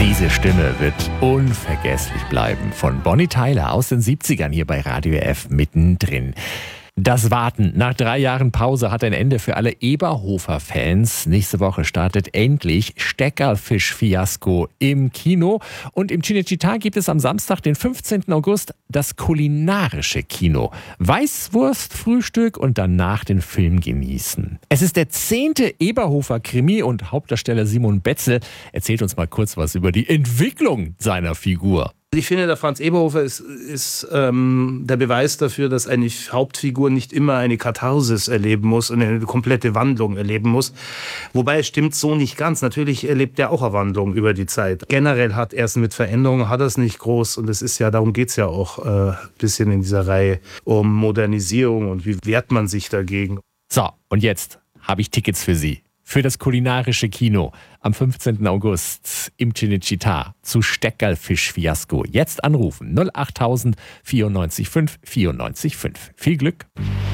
Diese Stimme wird unvergesslich bleiben. Von Bonnie Tyler aus den 70ern hier bei Radio F mittendrin. Das Warten nach 3 Jahren Pause hat ein Ende für alle Eberhofer-Fans. Nächste Woche startet endlich Steckerfisch-Fiasko im Kino. Und im Cinecittà gibt es am Samstag, den 15. August, das kulinarische Kino. Weißwurstfrühstück und danach den Film genießen. Es ist der 10. Eberhofer-Krimi und Hauptdarsteller Simon Betzel erzählt uns mal kurz was über die Entwicklung seiner Figur. Ich finde, der Franz Eberhofer ist der Beweis dafür, dass eine Hauptfigur nicht immer eine Katharsis erleben muss und eine komplette Wandlung erleben muss. Wobei es stimmt so nicht ganz. Natürlich erlebt er auch eine Wandlung über die Zeit. Generell hat er es mit Veränderungen, hat er es nicht groß. Und es ist ja, darum geht es ja auch ein bisschen in dieser Reihe um Modernisierung und wie wehrt man sich dagegen. So, und jetzt habe ich Tickets für Sie. Für das kulinarische Kino am 15. August im Cinecittà zu Steckerfisch-Fiasko. Jetzt anrufen 08000 94 5 94 5. Viel Glück!